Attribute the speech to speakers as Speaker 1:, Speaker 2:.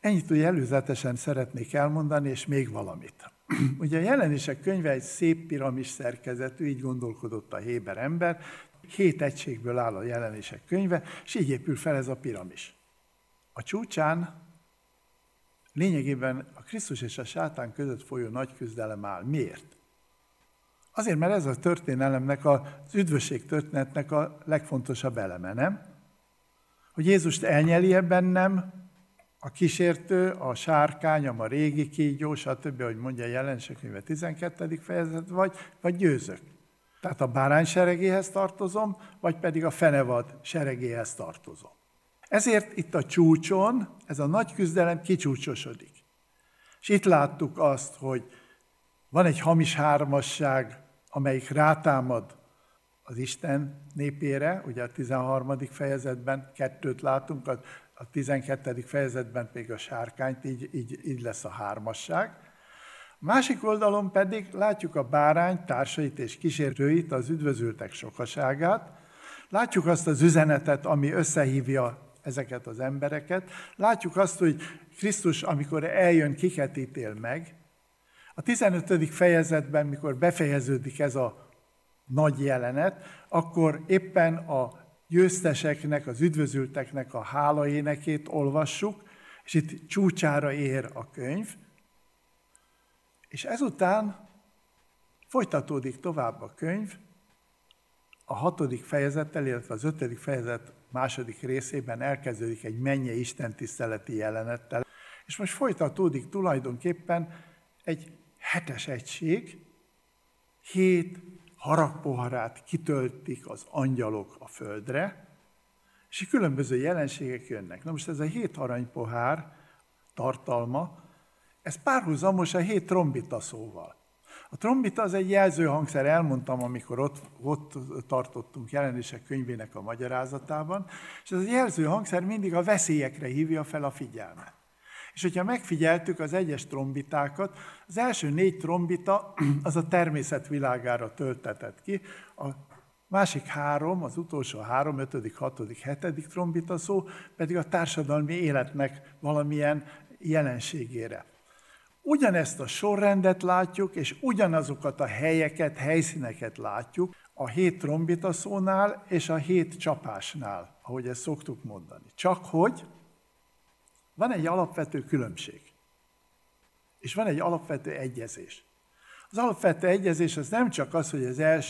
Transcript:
Speaker 1: Ennyit ugye előzetesen szeretnék elmondani, és még valamit. Ugye a Jelenések könyve egy szép piramis szerkezetű, így gondolkodott a héber ember, 7 egységből áll a Jelenések könyve, és így épül fel ez a piramis. A csúcsán lényegében a Krisztus és a sátán között folyó nagy küzdelem áll. Miért? Azért, mert ez a történelemnek, az üdvösség történetnek a legfontosabb eleme, nem? Hogy Jézust elnyeli bennem a kísértő, a sárkány, a régi kígyó, stb., ahogy mondja a Jelenések könyve 12. fejezet, vagy győzök. Tehát a bárány seregéhez tartozom, vagy pedig a fenevad seregéhez tartozom. Ezért itt a csúcson ez a nagy küzdelem kicsúcsosodik. És itt láttuk azt, hogy van egy hamis hármasság, amelyik rátámad az Isten népére, ugye a 13. fejezetben 2-t látunk, a 12. fejezetben pedig a sárkányt, így lesz a hármasság. A másik oldalon pedig látjuk a bárány társait és kísérőit, az üdvözültek sokaságát. Látjuk azt az üzenetet, ami összehívja ezeket az embereket. Látjuk azt, hogy Krisztus, amikor eljön, kiket ítél meg. A 15. fejezetben, mikor befejeződik ez a nagy jelenet, akkor éppen a győzteseknek, az üdvözülteknek a hálaénekét olvassuk, és itt csúcsára ér a könyv, és ezután folytatódik tovább a könyv, a 6. fejezettel, illetve az 5. fejezet második részében elkezdődik egy mennyei istentiszteleti jelenettel, és most folytatódik tulajdonképpen egy 7-es egység, 7 haragpoharát kitöltik az angyalok a földre, és különböző jelenségek jönnek. Na most ez a 7 aranypohár tartalma, ez párhuzamos a 7 trombita szóval. A trombita az egy jelzőhangszer, elmondtam, amikor ott tartottunk Jelenések könyvének a magyarázatában, és ez a jelzőhangszer mindig a veszélyekre hívja fel a figyelmet. És hogyha megfigyeltük az egyes trombitákat, az első 4 trombita az a természet világára töltetett ki, a másik 3, az utolsó 3, 5., 6., 7. trombita szó pedig a társadalmi életnek valamilyen jelenségére. Ugyanezt a sorrendet látjuk, és ugyanazokat a helyeket, helyszíneket látjuk a 7 trombita szónál és a 7 csapásnál, ahogy ezt szoktuk mondani. Csak hogy van egy alapvető különbség, és van egy alapvető egyezés. Az alapvető egyezés az nem csak az, hogy az első